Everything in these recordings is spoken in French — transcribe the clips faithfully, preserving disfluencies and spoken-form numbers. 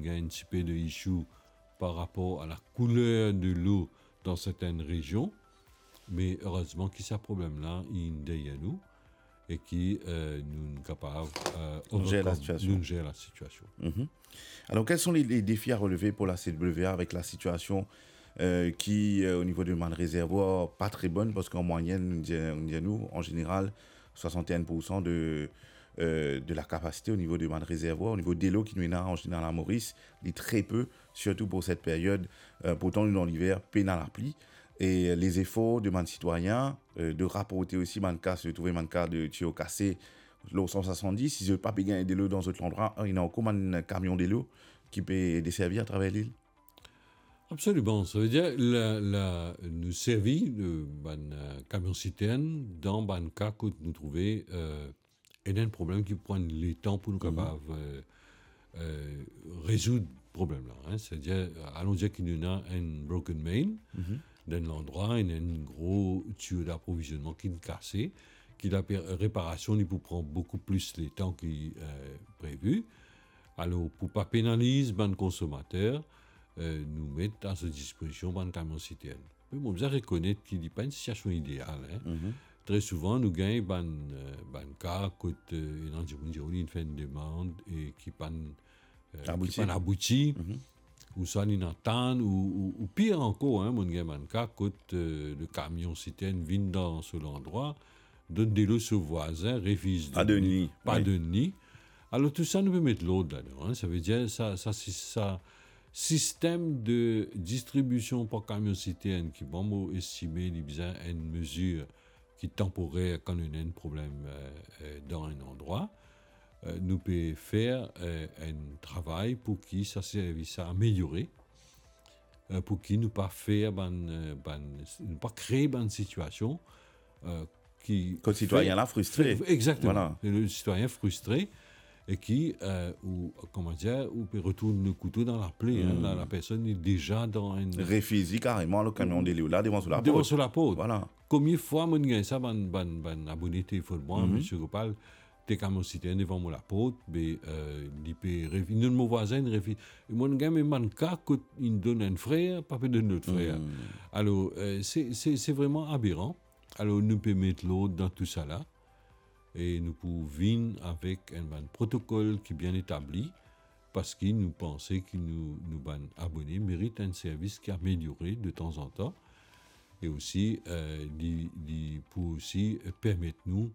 y a un petit peu de issue par rapport à la couleur de l'eau dans certaines régions. Mais heureusement que ce problème-là, il est derrière nous et qui euh, nous sommes capables euh, gérer la situation. Nous gérer la situation. Mm-hmm. Alors, quels sont les, les défis à relever pour la C W A avec la situation euh, qui, euh, au niveau de man réservoir, pas très bonne parce qu'en moyenne, nous, en général, soixante et un pour cent de, euh, de la capacité au niveau de man réservoir, au niveau de l'eau qui nous est en général à Maurice, il est très peu, surtout pour cette période. Euh, pourtant, nous, dans l'hiver, peine à la pluie. Et les efforts de man citoyens, euh, de rapporter aussi man cas, de trouver man cas de tuyaux cassés, l'eau cent soixante-dix, si je ne veux pas payer de l'eau dans cet endroit, il y a encore un camion de l'eau qui peut desservir à travers l'île. Absolument. Ça veut dire la, la, nous servir de ban camion citerne dans ban cas que nous trouvons euh, et un problème qui prend le temps pour nous capables mm-hmm. euh, euh, résoudre le problème là. Hein. C'est-à-dire, allons dire qu'il y a un broken main mm-hmm. dans l'endroit, il y a un gros tuyau d'approvisionnement qui est cassé, qui la réparation il peut prendre beaucoup plus le temps que euh, prévu. Alors, pour ne pas pénaliser les consommateurs, euh, nous mettre à sa disposition un camion citerne. Mais bon, vous allez reconnaître qu'il n'est pas une situation idéale. Hein. Mm-hmm. Très souvent, nous gagnons un euh, cas quand euh, il fait une demande et qui pas euh, abouti, mm-hmm. ou soit il entend, ou, ou, ou pire encore, hein, mon gamin cas quand euh, le camion citerne vient dans ce endroit, donne des lots sur voisin, refuse de de nuit, pas oui. de nuit. Alors tout ça, nous peut mettre l'autre là-dedans. Hein. Ça veut dire ça, ça, c'est ça. Système de distribution par camion citerne qui bon estimé il besoin une mesure qui est temporaire quand on a un problème euh, dans un endroit euh, nous peut faire euh, un travail pour qui ça service à améliorer euh, pour qui nous pas faire ban, ban, nous pas créer une situation euh, qui que le citoyen là frustré fait, exactement voilà. Le citoyen frustré et qui, euh, ou, comment dire, ou peut retourner le couteau dans la plaie. Mmh. Hein, la, la personne est déjà dans une... Réfusé carrément le camion de l'eau là, devant sur la devant porte. sur la porte. Voilà. Combien de fois, mon gars, ça, ban, ban, ban abonné téléphone, moi, mmh. monsieur Gopal, tes camions citernes devant moi la porte, mais, euh, il peut refuser. Mon voisin refuse. Mon gars, mais man cas, il donne un frère, pas peut donner notre frère. Mmh. Alors, euh, c'est, c'est, c'est vraiment aberrant. Alors, nous pouvons mettre l'autre dans tout ça là. Et nous pouvons venir avec un, un protocole qui est bien établi parce que nous pensons que nous, nous abonnés méritent un service qui est amélioré de temps en temps et aussi euh, li, li, pour aussi permettre nous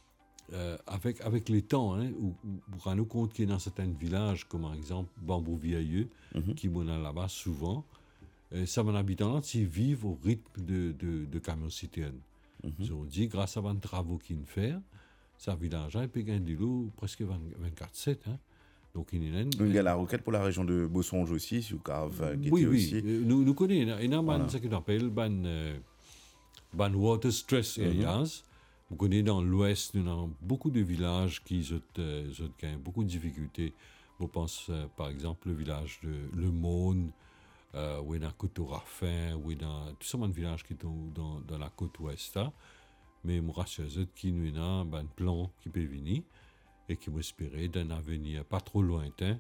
euh, avec, avec les temps hein, où, où, pour rendre compte qu'il y a dans certains villages comme par exemple Bambou Vieilleux mm-hmm. qui m'ont là-bas souvent euh, ça m'en habitant là qui vivent au rythme de, de, de camions citernes. Mm-hmm. Ils ont dit grâce à un travaux qu'ils font faire ça village il peut gagner de l'eau presque vingt-quatre sept. Hein. Donc, il y a une la requête pour la région de Bossonge aussi, si vous avez oui, oui. aussi. Nous, nous connaissons. Il y a voilà. ce qu'on appelle ban, euh, ban water stress areas. Mm-hmm. Vous connaissez dans l'ouest, nous avons beaucoup de villages qui ont euh, beaucoup de difficultés. Je pense euh, par exemple le village de Le Maune, euh, où il y a Côte-au-Raffin, où il y a tout ça, un village qui est dans, dans, dans la côte ouest. Là. Mais je rassure qu'il y a un plan qui peut venir et qui m'espérait d'un avenir pas trop lointain.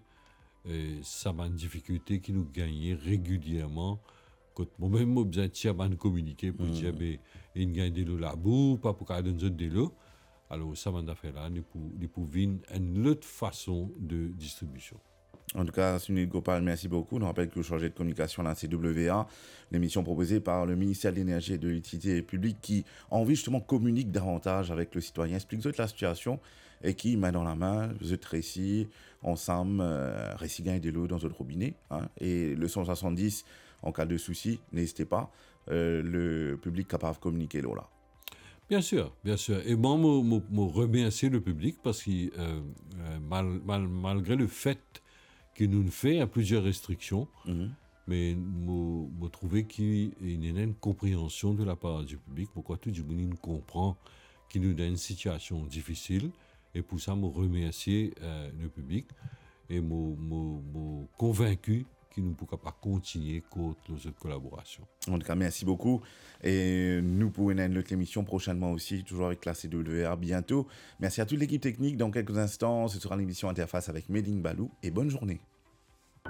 Et ça m'a une difficulté qui nous gagne régulièrement. Quand moi-même, j'ai besoin de tirer communiquer pour mmh. dire qu'il y a de l'eau là-bas, pas pour qu'il y ait de l'eau. Alors, ça m'a fait là, nous pouvons venir une autre façon de distribution. En tout cas, Sunil Gopal, merci beaucoup. On rappelle que le chargé de communication à la C W A, l'émission proposée par le ministère de l'Énergie et de l'Utilité publique qui a envie justement communique davantage avec le citoyen, explique la situation et qui, main dans la main, vous êtes récit, ensemble, euh, récit gagne de l'eau dans votre robinet. Hein, et le cent soixante-dix, en cas de souci, n'hésitez pas, euh, le public capable de communiquer l'eau là. Bien sûr, bien sûr. Et moi, je remercie le public parce que euh, mal, mal, malgré le fait qui nous fait à plusieurs restrictions, mm-hmm. mais je trouve qu'il y a une compréhension de la part du public, pourquoi tout le monde comprend qu'il nous donne une situation difficile, et pour ça, je remercie euh, le public, et je suis convaincu qu'il ne pourra pas continuer contre les autres collaborations. En tout cas, merci beaucoup. Et nous pourrons une autre émission prochainement aussi, toujours avec la C W A bientôt. Merci à toute l'équipe technique. Dans quelques instants, ce sera l'émission Interface avec Médine Balou. Et bonne journée.